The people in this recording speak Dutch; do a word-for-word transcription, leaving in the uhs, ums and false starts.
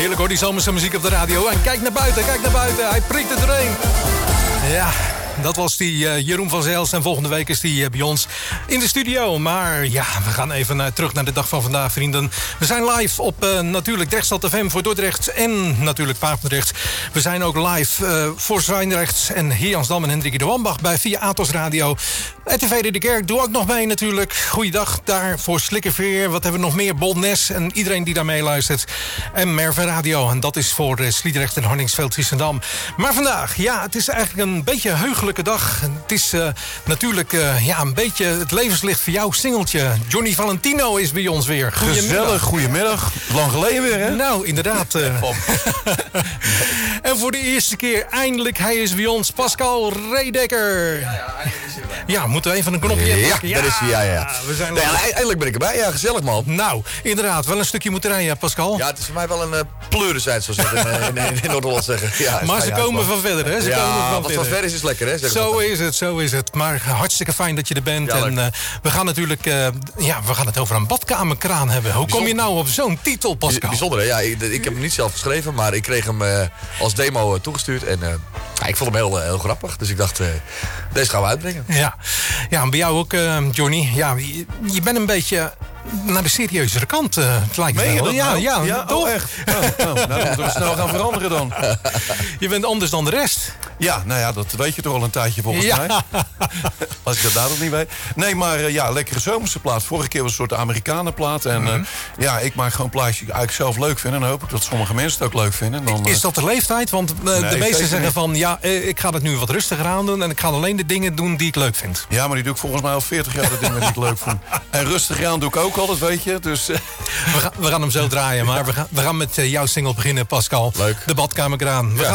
Heerlijk hoor, die zomerse muziek op de radio. En kijk naar buiten, kijk naar buiten. Hij prikt het doorheen. Ja, dat was die uh, Jeroen van Zijls. En volgende week is die uh, bij ons in de studio. Maar ja, we gaan even uh, terug naar de dag van vandaag, vrienden. We zijn live op uh, natuurlijk Drechtstad F M voor Dordrecht en natuurlijk Papendrecht. We zijn ook live uh, voor Zwijndrecht en Heejansdam en Hendrik de Wambach bij via Atos Radio. R T V de Kerk, doe ook nog mee natuurlijk. Goeiedag daar voor Slikkerveer. Wat hebben we nog meer? Bolnes en iedereen die daar meeluistert. En Merve Radio. En dat is voor uh, Sliedrecht en Harningsveld, Zwiesendam. Maar vandaag, ja, het is eigenlijk een beetje een heugelijke dag. Het is uh, natuurlijk uh, ja, een beetje het levenslicht voor jouw singeltje. Johnny Valentino is bij ons weer. Gezellig, goedemiddag. Lang geleden weer, hè? Nou, inderdaad. Uh. En voor de eerste keer eindelijk, hij is bij ons. Pascal Redeker. Ja, ja, eindelijk is hij erbij. Ja, moeten we even een knopje Ja, pakken? daar is hij, ja, ja. We zijn Nee, ja, eindelijk ben ik erbij. Ja, gezellig, man. Nou, inderdaad, wel een stukje moeten rijden, Pascal. Ja, het is voor mij wel een uh, pleurenzijd, zoals ze in, in, in, in Noord-Holland zeggen. Ja, Maar ze ja, komen man. van verder, hè? Ze ja, komen van wat verder. van ver is, is lekker, hè? Zo is het, zo is het. Maar hartstikke fijn dat je er bent. Ja, en uh, we gaan natuurlijk, uh, ja, we gaan het over een badkamerkraan hebben. Hoe kom je nou op zo'n titel, Pascal? Bijzonder, hè? Ja, ik, ik heb hem niet zelf geschreven, maar ik kreeg hem uh, als demo uh, toegestuurd. En uh, ja, ik vond hem heel, uh, heel grappig. Dus ik dacht, uh, deze gaan we uitbrengen. Ja, ja en bij jou ook, uh, Johnny. Ja, je, je bent een beetje naar de serieuzere kant, uh, het lijkt me Meen je wel. dat Ja, nou? ja, Ja, toch? oh, echt? Oh, oh, nou, dan moeten we snel gaan veranderen dan. Je bent anders dan de rest. Ja, nou ja, dat weet je toch al een tijdje volgens Ja. mij. Als ik dat daar nog niet weet. Nee, maar uh, ja, lekkere zomerse plaat. Vorige keer was een soort Amerikanenplaat. En uh, ja, ik maak gewoon plaatjes die ik eigenlijk zelf leuk vind. En dan hoop ik dat sommige mensen het ook leuk vinden. Dan, uh, Is dat de leeftijd? Want uh, Nee, de meesten zeker zeggen niet. van... ja, uh, ik ga het nu wat rustiger aan doen... en ik ga alleen de dingen doen die ik leuk vind. Ja, maar die doe ik volgens mij al veertig jaar de dingen die ik leuk vind. En rustig aan doe ik ook altijd, weet je. Dus, uh, We gaan, we gaan hem zo draaien, maar we gaan, we gaan met uh, jouw single beginnen, Pascal. Leuk. De badkamerkraan. We Ja. gaan